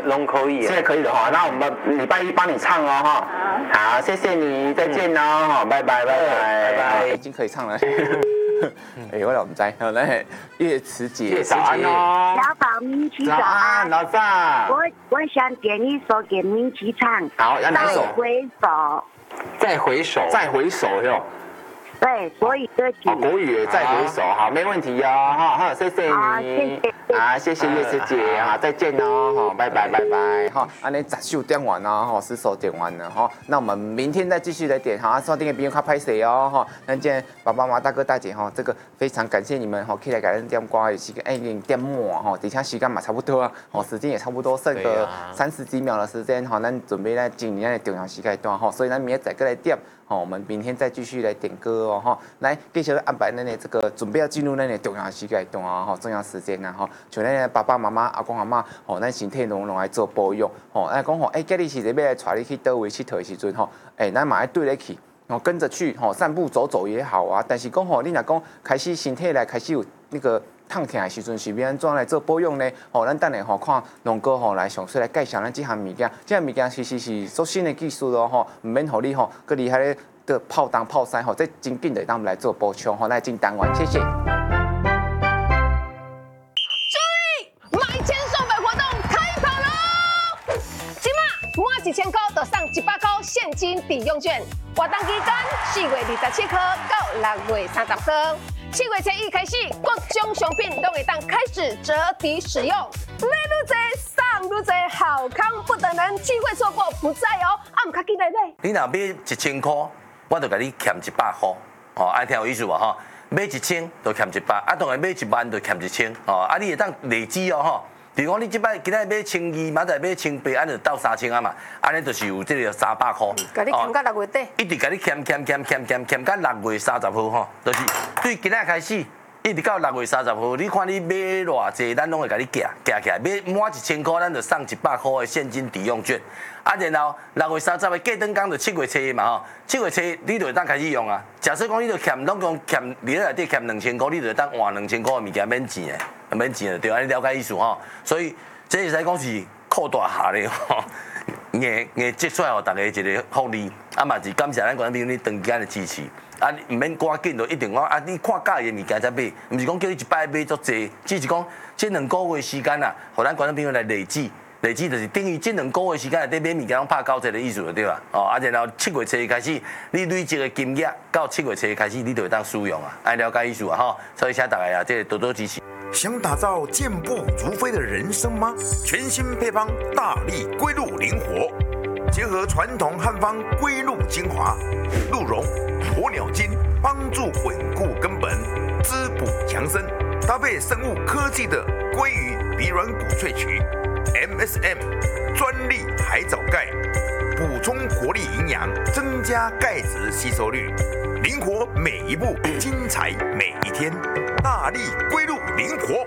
拢可以。 现在可以了哈，那我们礼拜一帮你唱哦哈。好，谢谢你，再见哦，拜拜拜拜拜拜，已经可以唱了。哎，我老唔知，好嘞，月慈姐早安哦。 小宝明琪早安，老丈。 我想点一首给明琪唱。 好，要哪首？ 再回首。 再回首， 再回首哟。 对，国语歌曲。 国语再回首，好，没问题哦，哈，谢谢你，啊，谢谢月慈姐，啊，再见哦，哈，拜拜拜拜，哈，安尼10首点完了，哈，10首点完了，哈，那我们明天再继续来点，哈，刷订的朋友卡拍谁哦，哈，那今天爸爸妈妈大哥大姐哈，这个非常感谢你们哈，可以来给咱点歌的时间，点末哈，底下时间嘛差不多啊，哦，时间也差不多，剩个30几秒的时间，哈，咱准备来进咱的重要时间段哈，所以咱明天再过来点。好，我们明天再继续来点歌哦，哈，来继续安排咱的这个准备要进入咱的重要时间段啊，哈，重要时间啊，哈，像咱的爸爸妈妈、阿公阿妈，吼，咱身体拢来做保养，吼，哎讲吼，今日是要来带你去倒位佚佗的时阵，吼，咱嘛要对得起，吼，跟着去，吼，散步走走也好啊，但是讲吼，你若讲开始身体来开始有那个。痛痛的时阵是要安怎来做保养呢？吼，咱等下吼看龙哥吼来详细来介绍咱这项物件。这项物件其实是做新的技术咯吼，唔免互你吼，佮厉害的泡东泡西吼，这真紧的当我们来做补充吼，来进单元，谢谢。 注意，买钱送北活动开跑喽！今嘛满1000块就送100块现金抵用券，活动期间4月27号到6月30号。7月初1开始，各种商品都会当开始折抵使用，买愈多送愈多，好康不等人，机会错过不再哦！啊，唔卡记来买。 你若买1000块，我就给你欠100块，哦，爱听有意思无吼？买1000就欠100，啊，当然买10000就欠1000，哦，啊，你会当累积哦吼。比如讲，你即摆今仔买1200，明仔买1800，安就到3000啊嘛，安尼就是有这个300块。 甲你欠到6月底。 一直甲你欠到6月30号吼，就是对今仔开始，一直到6月30号，你看你买偌济，咱拢会甲你夹起来，买满1000块，咱就送100块的现金抵用券。啊，然后6月30号的过灯工就7月初嘛吼，7月初你就会当开始用啊。假设讲你就欠拢共欠你内底欠2000块，你就会当换2000块的物件免钱的，免钱的对，安尼了解意思吼。所以这会使讲是扩大下咧吼，硬积出来互大家一个福利，啊嘛是感谢咱观众朋友你长期的支持。啊，唔免赶紧就一定讲啊！你看介意的物件才买，唔是讲叫你一摆买足济，只是讲这2个月时间啊，互咱观众朋友来累积就是等于这2个月时间内底买物件拢拍90的意思就对啦。哦，啊，然后7月初开始，你累积的金额到7月初开始，你就会当使用啊，爱了解意思啊吼。所以请大家啊，这多多支持。 想打造健步如飞的人生吗？全新配方大力龟鹿灵活，结合传统汉方龟鹿精华、鹿茸、鸵鸟精，帮助稳固根本，滋补强身，搭配生物科技的鲑鱼鼻软骨萃取 ，MSM 专利海藻钙，补充活力营养，增加钙质吸收率，灵活每一步，精彩每一天，大力龟鹿灵活。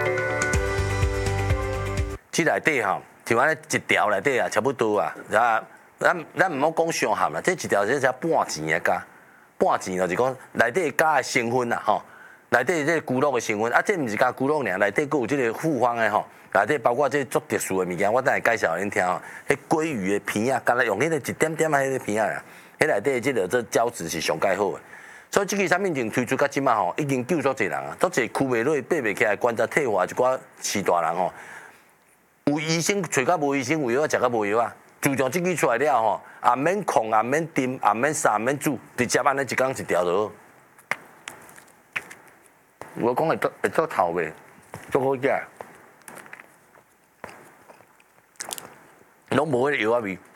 这内底吼，像安尼一条内底啊，差不多啊，咱唔好讲上含啦，这一条这才半钱的价，半钱就是讲内底加的成分啦吼，内底这骨肉的成分啊，这唔是加骨肉尔，内底佫有这个复方的吼，内底包括这足特殊的物件，我等下介绍恁听吼，迄鲑鱼的片啊，干来用迄个一点点啊，迄个片啊，迄内底这个这胶质是上介好的。所以这个产品从推出到即马吼，已经救足侪人啊，足侪躯袂落、爬袂起来、关节退化一寡市大人吼，有医生找到无医生，有药食到无药啊。自从这支出来了吼，也免控，也免炖，也免杀，也免煮，直接安尼一工一条就好。我讲会做头袂，足好食，拢无迄个药仔味。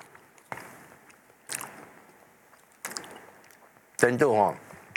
真正吼，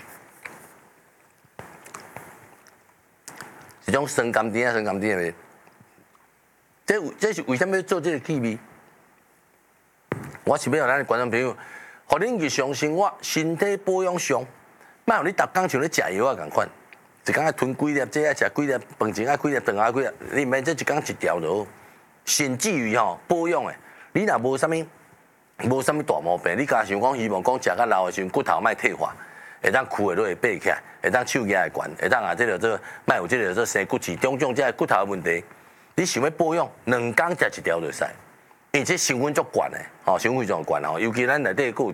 是种酸甘甜的味。这是为什么要做这个气味？我是要让咱的观众朋友，互恁日常生活身体保养上，莫互你逐工像咧食药啊共款，一工爱吞几粒，这爱食几粒，饭前爱几粒，顿爱几粒，你毋免这一工一条就好。甚至于吼保养的，你若无啥物大毛病，你加想讲希望讲食到老的时阵骨头莫退化，会当躯会落会爬起来，会当手举会悬，会当这莫有这个生骨刺，种这个骨头的问题。 你想要保养，2天食1条就使，因为这成分足悬的，吼，成分非常悬吼，尤其咱内底有